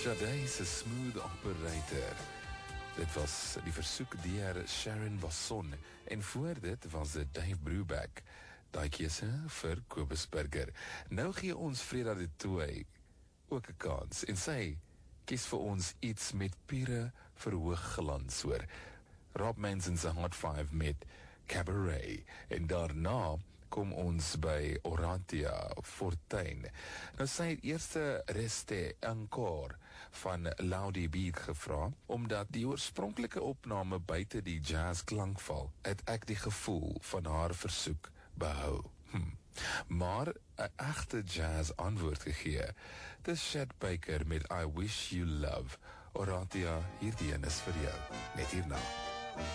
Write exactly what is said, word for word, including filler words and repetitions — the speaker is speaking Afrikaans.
Sade se smooth operator. Dit was die versoek deur Sharon Basson en voor dit was dit Dave Brubeck. Daai keuse vir Kobus Burger. Nou gee ons Freda de Tooy ook 'n kans en sy kies vir ons iets met pure verhoogglans hoor. Rob Manson se Hot five met Cabaret en daarna kom ons by Oratia Fortuin. Nou sy het eerste Reste Encore van Laudie Beat gevra, omdat die oorspronklike opname buite die jazz klankval, het ek die gevoel van haar versoek behou. Hm. Maar 'n egte jazz antwoord gegee. Dis Chet Baker met I Wish You Love. Oratia, hierdie een is vir jou. Net hierna.